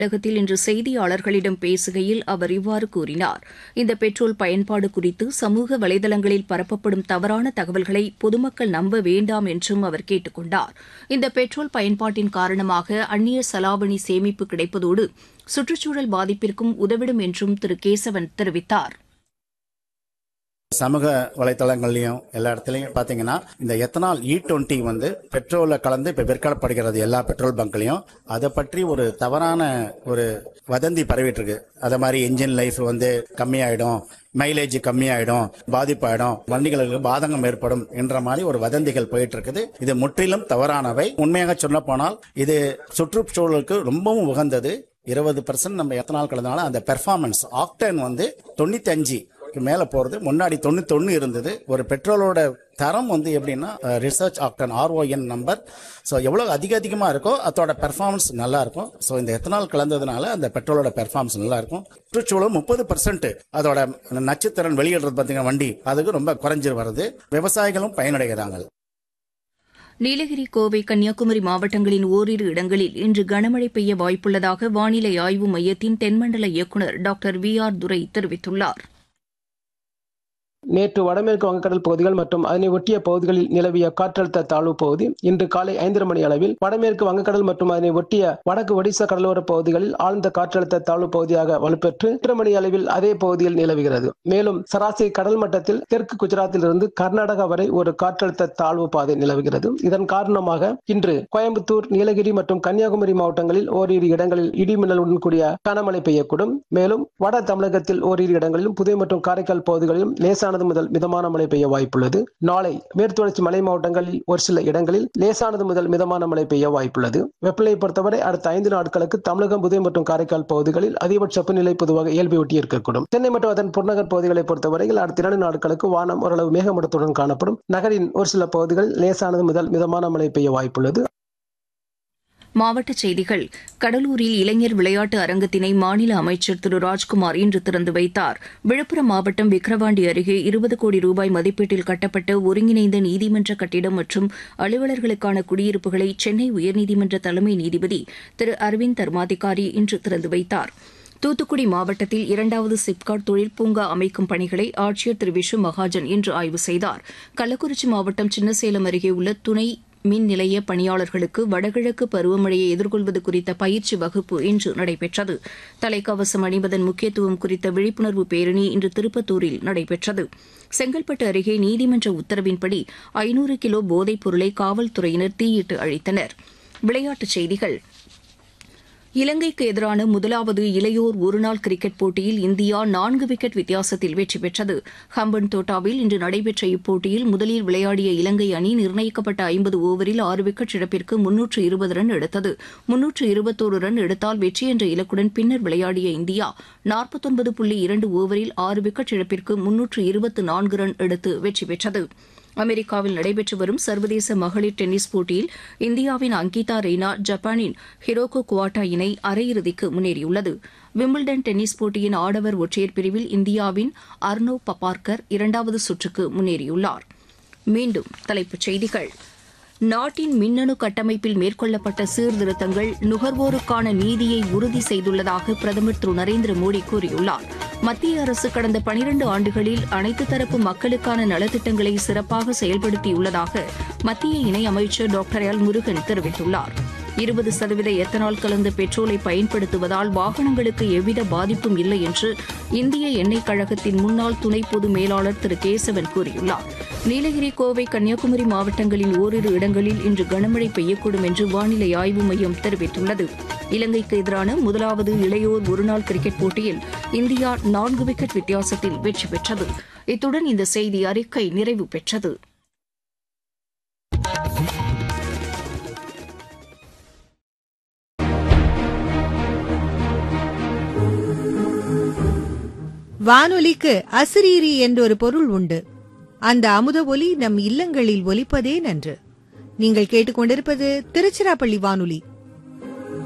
தமிழகத்தில் இன்று செய்தியாளர்களிடம் பேசுகையில் அவர் இவ்வாறு கூறினார். இந்த பெட்ரோல் பயன்பாடு குறித்து சமூக வலைதளங்களில் பரப்பப்படும் தவறான தகவல்களை பொதுமக்கள் நம்ப வேண்டாம் என்றும் அவர் கேட்டுக் கொண்டார். இந்த பெட்ரோல் பயன்பாட்டின் காரணமாக அந்நிய செலாவணி சேமிப்பு கிடைப்பதோடு சுற்றுச்சூழல் பாதிப்பிற்கும் உதவிடும் என்றும் திரு கேசவன் தெரிவித்தார். சமூக வலைத்தளங்கள்லயும் எல்லா இடத்துலயும் பாத்தீங்கன்னா இந்த எத்தனால் E20 வந்து பெட்ரோல கலந்து இப்ப விற்கப்படுகிறது எல்லா பெட்ரோல் பங்க்லயும். அதை பற்றி ஒரு தவறான ஒரு வதந்தி பரவிட்டு இருக்கு. அதே மாதிரி என்ஜின் லைஃப் வந்து கம்மியாயிடும், மைலேஜ் கம்மியாயிடும், பாதிப்பாயிடும், வண்டிகளுக்கு பாதகம் ஏற்படும் என்ற மாதிரி ஒரு வதந்திகள் போயிட்டு இருக்குது. இது முற்றிலும் தவறானவை. உண்மையாக சொல்ல போனால் இது சுற்றுச்சூழலுக்கு ரொம்பவும் உகந்தது. 20% நம்ம எத்தனால் கலந்தனால அந்த பெர்ஃபார்மன்ஸ் ஆக்டேன் வந்து 95 மேல போறது. முன்னாடி 91 இருந்தது. ஒரு பெட்ரோலோட தரம் வந்து எப்படின்னா research Acton RON number. So எவ்வளவு அதிகமா இருக்கோ அதோட பெர்ஃபார்மன்ஸ் நல்லா இருக்கும். ஸோ இந்த எத்தனால் கலந்ததுனால அந்த பெட்ரோலோட பெர்ஃபார்மன்ஸ் நல்லா இருக்கும். சுற்றுச்சூழல் 30% அதோட நச்சுத்திறன் வெளியிடுறது பார்த்தீங்கன்னா வண்டி அதுக்கு ரொம்ப குறைஞ்சி வருது. விவசாயிகளும் பயனடைகிறாங்க. நீலகிரி, கோவை, கன்னியாகுமரி மாவட்டங்களின் ஓரிரு இடங்களில் இன்று கனமழை பெய்ய வாய்ப்புள்ளதாக வானிலை ஆய்வு மையத்தின் தென்மண்டல இயக்குநர் டாக்டர் VR துரை தெரிவித்துள்ளார். நேற்று வடமேற்கு வங்கக்கடல் பகுதிகள் மற்றும் அதனை ஒட்டிய பகுதிகளில் நிலவிய காற்றழுத்த தாழ்வு பகுதி இன்று காலை 5:30 மணி அளவில் வடமேற்கு வங்கக்கடல் மற்றும் அதனை ஒட்டிய வடக்கு ஒடிசா கடலோர பகுதிகளில் ஆழ்ந்த காற்றழுத்த தாழ்வு பகுதியாக வலுப்பெற்று 8 மணி அளவில் அதே பகுதியில் நிலவுகிறது. மேலும் சராசரி கடல் மட்டத்தில் தெற்கு குஜராத்திலிருந்து கர்நாடகா வரை ஒரு காற்றழுத்த தாழ்வு பாதை நிலவுகிறது. இதன் காரணமாக இன்று கோயம்புத்தூர், நீலகிரி மற்றும் கன்னியாகுமரி மாவட்டங்களில் ஓரிரு இடங்களில் இடிமின்னலுடன் கூடிய கனமழை பெய்யக்கூடும். மேலும் வட தமிழகத்தில் ஓரிரு இடங்களிலும் புதுவை மற்றும் காரைக்கால் பகுதிகளிலும் லேசான முதல் மிதமான மழை பெய்ய வாய்ப்புள்ளது. நாளை மேற்குத்தொடர்ச்சி மலை மாவட்டங்களில் ஒரு சில இடங்களில் லேசானது முதல் மிதமான மழை பெய்ய வாய்ப்புள்ளது. வெப்பநிலை பொறுத்தவரை அடுத்த 5 நாட்களுக்கு தமிழகம், புதுவை மற்றும் காரைக்கால் பகுதிகளில் அதிகபட்ச வெப்பநிலை பொதுவாக இயல்பை ஒட்டி இருக்கக்கூடும். சென்னை மற்றும் அதன் புறநகர் பகுதிகளை பொறுத்தவரையில் அடுத்த 2 நாட்களுக்கு வானம் ஓரளவு மேகமூட்டத்துடன் காணப்படும். நகரின் ஒரு சில பகுதிகளில் லேசானது முதல் மிதமான மழை பெய்ய வாய்ப்புள்ளது. மாவட்டச் செய்திகள். கடலூரில் இளைஞர் விளையாட்டு அரங்கத்தினை மாநில அமைச்சர் திரு ராஜ்குமார் இன்று திறந்து வைத்தார். விழுப்புரம் மாவட்டம் விக்கிரவாண்டி அருகே 20 கோடி ரூபாய் மதிப்பீட்டில் கட்டப்பட்ட ஒருங்கிணைந்த நீதிமன்ற கட்டிடம் மற்றும் அலுவலர்களுக்கான குடியிருப்புகளை சென்னை உயர்நீதிமன்ற தலைமை நீதிபதி திரு அரவிந்த் தர்மாதிகாரி இன்று திறந்து வைத்தார். தூத்துக்குடி மாவட்டத்தில் 2வது சிப்காட் தொழில் பூங்கா அமைக்கும் பணிகளை ஆட்சியர் திரு விஷு மகாஜன் இன்று ஆய்வு செய்தார். கள்ளக்குறிச்சி மாவட்டம் சின்னசேலம் அருகே உள்ள துணை மின் நிலைய பணியாளர்களுக்கு வடகிழக்கு பருவமழையை எதிர்கொள்வது குறித்த பயிற்சி வகுப்பு இன்று நடைபெற்றது. தலைக்கவசம் அணிவதன் முக்கியத்துவம் குறித்த விழிப்புணர்வு பேரணி இன்று திருப்பத்தூரில் நடைபெற்றது. செங்கல்பட்டு அருகே நீதிமன்ற உத்தரவின்படி 500 கிலோ போதைப் பொருளை காவல்துறையினர் தீயிட்டு அழித்தனர். விளையாட்டுச் செய்திகள். இலங்கைக்கு எதிரான முதலாவது இளையோர் ஒருநாள் கிரிக்கெட் போட்டியில் இந்தியா 4 விக்கெட் வித்தியாசத்தில் வெற்றி பெற்றது. ஹம்பன் தோட்டாவில் இன்று நடைபெற்ற இப்போட்டியில் முதலில் விளையாடிய இலங்கை அணி நிர்ணயிக்கப்பட்ட 50 ஓவரில் 6 விக்கெட் இழப்பிற்கு 320 ரன் எடுத்தது. 321 ரன் எடுத்தால் வெற்றி என்ற இலக்குடன் பின்னர் விளையாடிய இந்தியா 49.2 ஓவரில் 6 விக்கெட் இழப்பிற்கு 324 ரன் எடுத்து வெற்றி பெற்றது. அமெரிக்காவில் நடைபெற்று வரும் சர்வதேச மகளிர் டென்னிஸ் போட்டியில் இந்தியாவின் அங்கிதா ரெய்னா ஜப்பானின் ஹிரோகோ குவாட்டா இணை அரையிறுதிக்கு முன்னேறியுள்ளது. விம்பிள்டன் டென்னிஸ் போட்டியின் ஆடவர் ஒற்றையர் பிரிவில் இந்தியாவின் அர்னவ் பபார்கர் 2வது சுற்றுக்கு முன்னேறியுள்ளார். மீண்டும் தலைப்புச் செய்திகள். நாட்டின் மின்னணு கட்டமைப்பில் மேற்கொள்ளப்பட்ட சீர்திருத்தங்கள் நுகர்வோருக்கான நீதியை உறுதி செய்துள்ளதாக பிரதமர் திரு நரேந்திர மோடி கூறியுள்ளார். மத்திய அரசு கடந்த 12 ஆண்டுகளில் அனைத்து தரப்பு மக்களுக்கான நலத்திட்டங்களை சிறப்பாக செயல்படுத்தியுள்ளதாக மத்திய இணையமைச்சர் டாக்டர் எல் முருகன் தெரிவித்துள்ளார். 20% எத்தனால் கலந்த பெட்ரோலை பயன்படுத்துவதால் வாகனங்களுக்கு எவ்வித பாதிப்பும் இல்லை என்று இந்திய எண்ணெய் கழகத்தின் முன்னாள் துணை பொது மேலாளர் திரு கேசவன் கூறியுள்ளார். நீலகிரி, கோவை, கன்னியாகுமரி மாவட்டங்களின் ஓரிரு இடங்களில் இன்று கனமழை பெய்யக்கூடும் என்று வானிலை ஆய்வு மையம் தெரிவித்துள்ளது. இலங்கைக்கு எதிரான முதலாவது இளையோர் ஒருநாள் கிரிக்கெட் போட்டியில் இந்தியா 4 விக்கெட் வித்தியாசத்தில் வெற்றி பெற்றது. இத்துடன் இந்த செய்தி அறிக்கை நிறைவு பெற்றது. வானொலிக்கு அசிரீரி என்றொரு பொருள் உண்டு. அந்த அமுத ஒலி நம் இல்லங்களில் ஒலிப்பதே நன்று. நீங்கள் கேட்டுக்கொண்டிருப்பது திருச்சிராப்பள்ளி வானொலி.